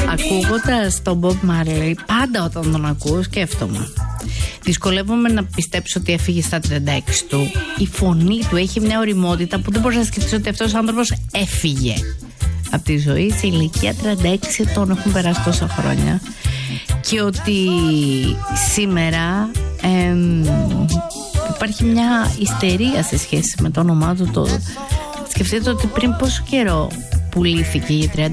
Ακούγοντας τον Bob Marley, πάντα όταν τον ακούω σκέφτομαι. Δυσκολεύομαι να πιστέψω ότι έφυγε στα 36 του. Η φωνή του έχει μια ωριμότητα που δεν μπορείς να σκεφτείς ότι αυτός ο άνθρωπος έφυγε από τη ζωή σε ηλικία 36 ετών. Έχουν περάσει τόσα χρόνια. Και ότι σήμερα υπάρχει μια ιστερία σε σχέση με το όνομά του. Σκεφτείτε ότι πριν πόσο καιρό πουλήθηκε για